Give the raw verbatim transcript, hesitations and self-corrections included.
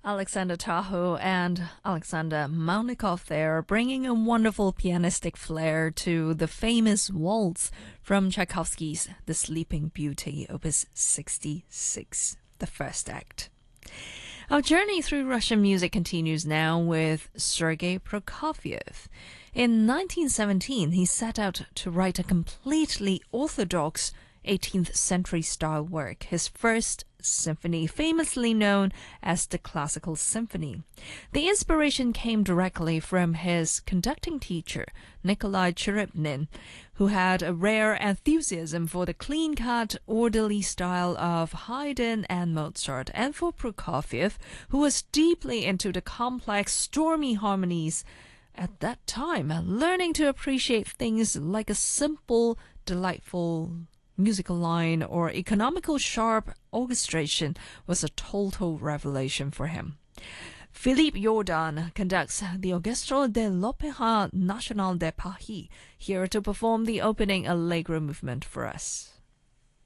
Alexander Tahoe and Alexander Mounikov there, bringing a wonderful pianistic flair to the famous waltz from Tchaikovsky's The Sleeping Beauty, Opus sixty-six, the first act. Our journey through Russian music continues now with Sergei Prokofiev. In nineteen seventeen, he set out to write a completely orthodox eighteenth century style work, his first symphony, famously known as the Classical Symphony. The inspiration came directly from his conducting teacher, Nikolai Cherepnin, who had a rare enthusiasm for the clean-cut, orderly style of Haydn and Mozart, and for Prokofiev, who was deeply into the complex, stormy harmonies at that time, learning to appreciate things like a simple, delightful musical line or economical sharp orchestration was a total revelation for him. Philippe Jordan conducts the Orchestre de l'Opéra National de Paris here to perform the opening Allegro movement for us.